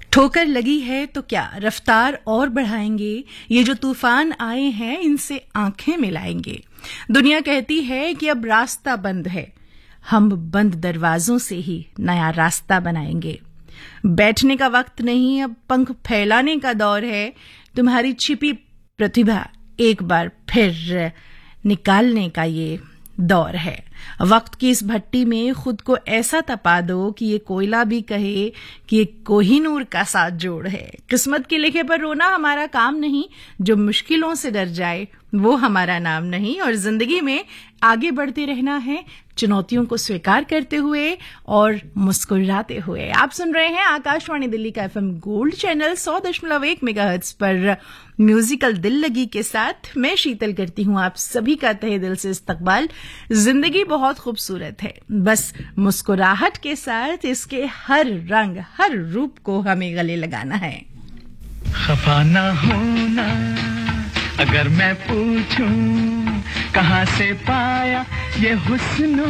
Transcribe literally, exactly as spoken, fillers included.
ठोकर लगी है तो क्या रफ्तार और बढ़ाएंगे, ये जो तूफान आए हैं इनसे आंखें मिलाएंगे। दुनिया कहती है कि अब रास्ता बंद है, हम बंद दरवाजों से ही नया रास्ता बनाएंगे। बैठने का वक्त नहीं, अब पंख फैलाने का दौर है। तुम्हारी छिपी प्रतिभा एक बार फिर निकालने का ये दौर है। वक्त की इस भट्टी में खुद को ऐसा तपा दो कि ये कोयला भी कहे कि ये कोहिनूर का साथ जोड़ है। किस्मत के लिखे पर रोना हमारा काम नहीं, जो मुश्किलों से डर जाए वो हमारा नाम नहीं। और जिंदगी में आगे बढ़ते रहना है, चुनौतियों को स्वीकार करते हुए और मुस्कुराते हुए। आप सुन रहे हैं आकाशवाणी दिल्ली का एफएम गोल्ड चैनल सौ दशमलव एक मेगाहर्ट्ज पर म्यूजिकल दिल लगी के साथ मैं शीतल करती हूँ आप सभी का तहे दिल से इस्तकबाल। जिंदगी बहुत खूबसूरत है, बस मुस्कुराहट के साथ इसके हर रंग हर रूप को हमें गले लगाना है। खफा ना होना अगर मैं पूछूं कहाँ से पाया ये हुस्न